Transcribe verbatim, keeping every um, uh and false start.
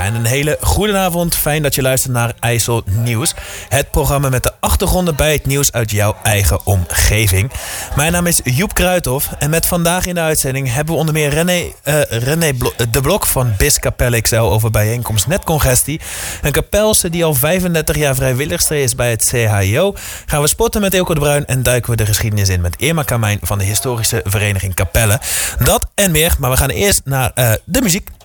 Ja, en een hele goede avond. Fijn dat je luistert naar IJssel Nieuws. Het programma met de achtergronden bij het nieuws uit jouw eigen omgeving. Mijn naam is Joep Kruithof. En met vandaag in de uitzending hebben we onder meer René, uh, René Blo- de Blok van B I S Kapelle X L over bijeenkomst Netcongestie. Een kapelse die al vijfendertig jaar vrijwilligster is bij het C H I O. Gaan we sporten met Eelco de Bruin en duiken we de geschiedenis in met Irma Kamijn van de historische vereniging Kapelle. Dat en meer, maar we gaan eerst naar uh, de muziek.